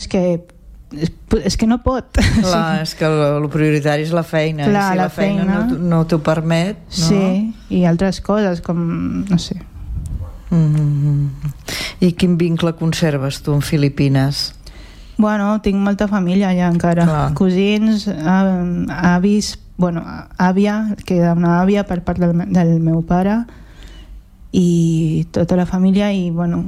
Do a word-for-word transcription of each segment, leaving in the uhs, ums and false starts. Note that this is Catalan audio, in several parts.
que és, és que no pot. Clar, és que el, el prioritari és la feina. Clar, i si la, la feina, feina no, no t'ho permet, no? Sí, i altres coses com, no sé. Mm-hmm. I quin vincle conserves tu amb Filipines? Bueno, tinc molta família allà encara. Clar. Cosins, avis, bueno, àvia, que era una àvia per part del, del meu pare, i tota la família, i bueno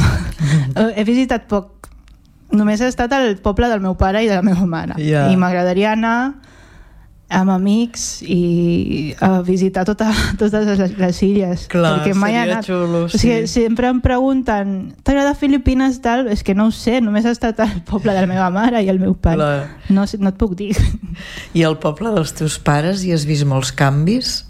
he visitat poc. Només he estat al poble del meu pare i de la meva mare, yeah. I m'agradaria anar amb amics i a visitar tota, totes les, les illes. Clar, perquè mai seria anat... xulo, sí. O sigui, sempre em pregunten, t'agrada Filipines tal? És que no ho sé, només he estat al poble de la meva mare i el meu pare. No, no et puc dir. I al poble dels teus pares hi has vist molts canvis?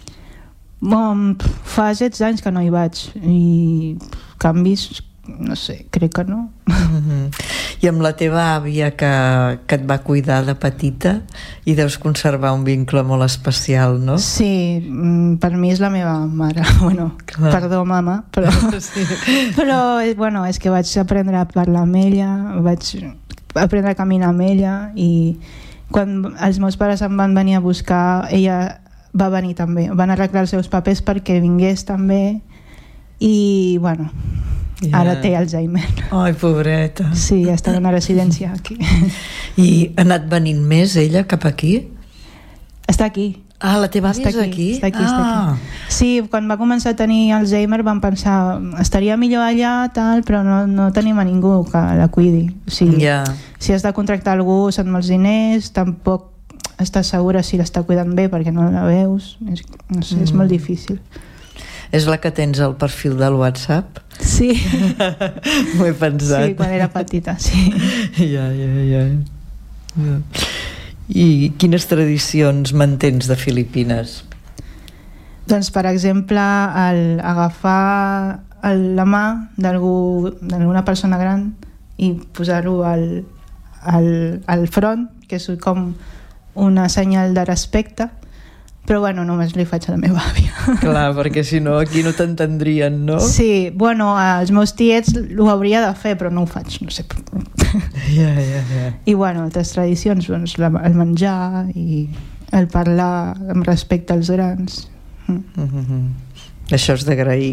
Bon, fa setze anys que no hi vaig, i canvis, no sé, crec que no. Mm-hmm. I amb la teva àvia que, que et va cuidar de petita, i deus conservar un vincle molt especial, no? Sí, per mi és la meva mare. Bueno, clar. Perdó, mama, però, sí. Però bueno, és que vaig aprendre a parlar amb ella, vaig aprendre a caminar amb ella, i quan els meus pares em van venir a buscar, ella va venir també, van arreglar els seus papers perquè vingués també, i bueno, yeah. Ara té Alzheimer. Ai, pobreta. Sí, està en una residència aquí. I ha anat venint més ella cap aquí? Està aquí. Ah, la teva àvia és aquí? Està aquí, ah. està aquí. Sí, quan va començar a tenir Alzheimer vam pensar, estaria millor allà, tal, però no, no tenim a ningú que la cuidi. O sigui, yeah. Si has de contractar algú, se't molts diners, tampoc estàs segura si l'està cuidant bé perquè no la veus. És, no sé, mm. és molt difícil. És la que tens al perfil del WhatsApp? Sí. M'ho he pensat. Sí, quan era petita, sí. Ja, ja, ja. ja. I quines tradicions mantens de Filipines? Doncs, per exemple, el agafar el, la mà d'algú, d'alguna persona gran i posar-ho al, al, al front, que és com una senyal de respecte. Però bueno, només li faig a la meva àvia. Clar, perquè si no aquí no t'entendrien, no? Sí, bueno, els meus tiets ho hauria de fer, però no ho faig, no sé. Ja, ja, ja. I bueno, altres tradicions, doncs, el menjar i el parlar amb respecte als grans. Mm. Mm-hmm. Això és d'agrair.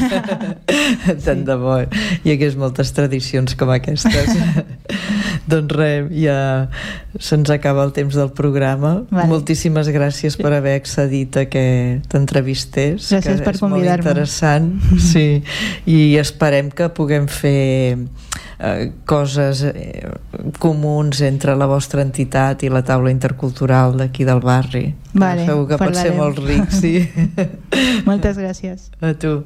Tant de bo. Hi hagués moltes tradicions com aquestes. Doncs res, ja se'ns acaba el temps del programa. Vale. Moltíssimes gràcies per haver accedit a que t'entrevistés. Gràcies per convidar-me. És molt interessant. Sí. I esperem que puguem fer eh, coses eh, comuns entre la vostra entitat i la taula intercultural d'aquí del barri. Vale, segur que pot ser molt ric, sí. Moltes gràcies. A tu.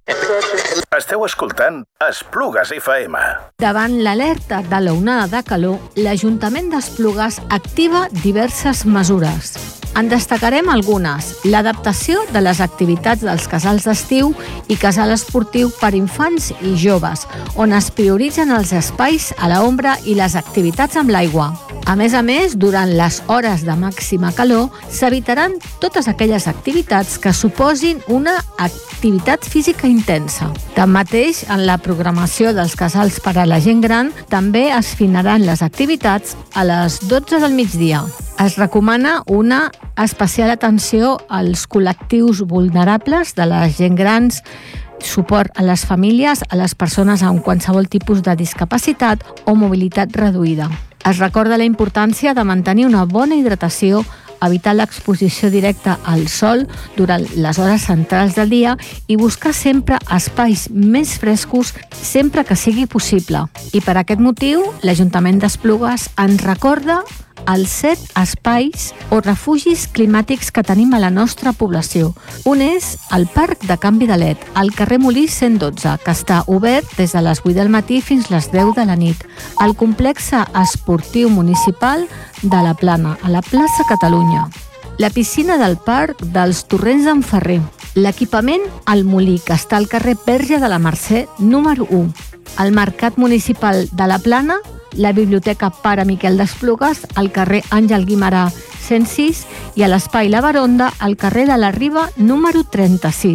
Esteu escoltant Esplugues F M. Davant l'alerta de l'onada de calor, l'Ajuntament d'Esplugues activa diverses mesures. En destacarem algunes: l'adaptació de les activitats dels casals d'estiu i casal esportiu per infants i joves, on es prioritzen els espais a l'ombra i les activitats amb l'aigua. A més a més, durant les hores de màxima calor, s'evitaran totes aquelles activitats que suposin una activitat física intensa. Tanmateix, en la programació dels casals per a la gent gran, també es finaran les activitats a les dotze del migdia. Es recomana una especial atenció als col·lectius vulnerables de la gent grans, suport a les famílies, a les persones amb qualsevol tipus de discapacitat o mobilitat reduïda. Es recorda la importància de mantenir una bona hidratació, evitar l'exposició directa al sol durant les hores centrals del dia i buscar sempre espais més frescos sempre que sigui possible. I per aquest motiu, l'Ajuntament d'Esplugues ens recorda els set espais o refugis climàtics que tenim a la nostra població. Un és el Parc de Canvi de L E D, al carrer Molí cent dotze, que està obert des de les vuit del matí fins les deu de la nit. El complex esportiu municipal de la Plana, a la plaça Catalunya. La piscina del Parc dels Torrents d'en Ferrer. L'equipament al Molí, que està al carrer Verge de la Mercè, número u. El Mercat Municipal de la Plana, la Biblioteca Pare Miquel d'Esplugues, al carrer Àngel Guimerà cent sis i a l'Espai La Baronda, al carrer de la Riba número trenta-sis.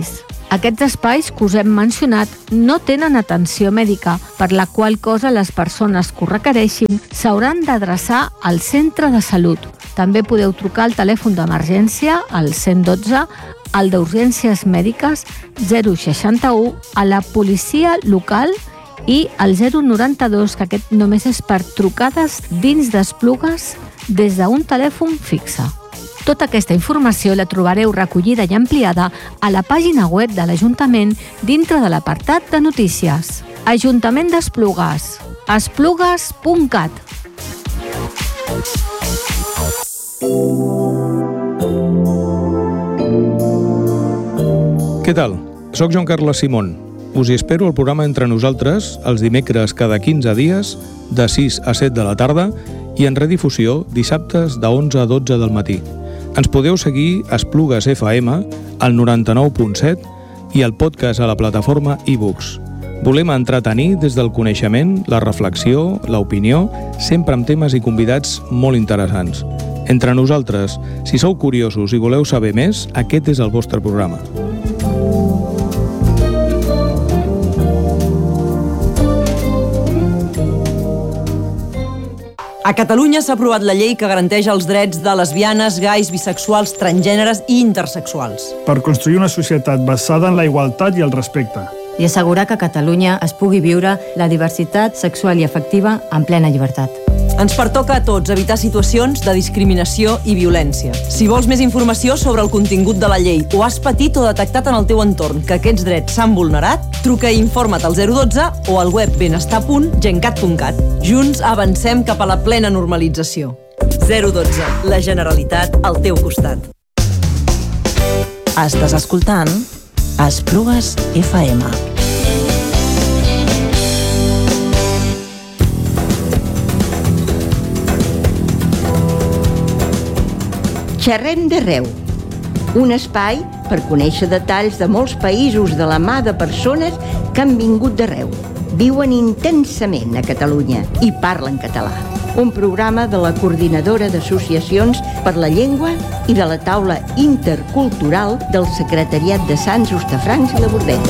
Aquests espais que us hem mencionat no tenen atenció mèdica, per la qual cosa les persones que ho requereixin s'hauran d'adreçar al centre de salut. També podeu trucar al telèfon d'emergència, al cent dotze, al d'urgències mèdiques zero seixanta-u, a la policia local i al zero noranta-dos, que aquest només és per trucades dins d'Esplugues des d'un telèfon fixe. Tota aquesta informació la trobareu recollida i ampliada a la pàgina web de l'Ajuntament dintre de l'apartat de notícies. Ajuntament d'Esplugues, esplugues punt cat. Què tal? Soc Joan Carles Simón. Us hi espero al programa Entre Nosaltres els dimecres cada quinze dies de sis a set de la tarda i en redifusió dissabtes de onze a dotze del matí. Ens podeu seguir a Esplugues F M, al noranta-nou punt set i al podcast a la plataforma iBooks. Volem entretenir des del coneixement, la reflexió, l'opinió, sempre amb temes i convidats molt interessants. Entre Nosaltres, si sou curiosos i voleu saber més, aquest és el vostre programa. A Catalunya s'ha aprovat la llei que garanteix els drets de lesbianes, gais, bisexuals, transgèneres i intersexuals. Per construir una societat basada en la igualtat i el respecte. I assegurar que a Catalunya es pugui viure la diversitat sexual i afectiva en plena llibertat. Ens pertoca a tots evitar situacions de discriminació i violència. Si vols més informació sobre el contingut de la llei o has patit o detectat en el teu entorn que aquests drets s'han vulnerat, truca i informa't al zero dotze o al web benestar punt gencat punt cat. Junts avancem cap a la plena normalització. zero dotze, la Generalitat al teu costat. Estàs escoltant Esplugues F M. Xerrem d'arreu, un espai per conèixer detalls de molts països de la mà de persones que han vingut d'arreu, viuen intensament a Catalunya i parlen català. Un programa de la Coordinadora d'Associacions per la Llengua i de la Taula Intercultural del Secretariat de Sants, Hostafrancs i la Bordeta.